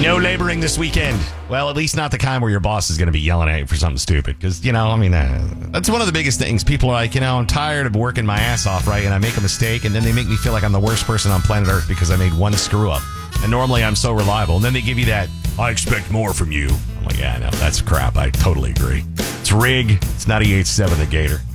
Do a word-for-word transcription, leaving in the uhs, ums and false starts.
No laboring this weekend. Well, at least not the kind where your boss is going to be yelling at you for something stupid. Because, you know, I mean, uh, that's one of the biggest things. People are like, you know, I'm tired of working my ass off, right? And I make a mistake, and then they make me feel like I'm the worst person on planet Earth because I made one screw up. And normally I'm so reliable. And then they give you that, I expect more from you. I'm like, yeah, no, that's crap. I totally agree. It's Rig. It's ninety-eight point seven The Gator.